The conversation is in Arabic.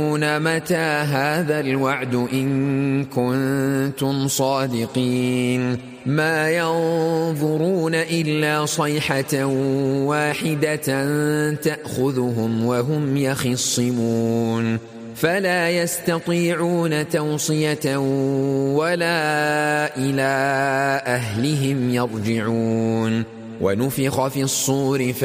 متى هذا الوعد إن كنتم صادقين ما ينظرون إلا صيحة واحدة تأخذهم وهم يخصمون فلا يستطيعون توصية ولا إلى أهلهم يرجعون ونفخ في الصور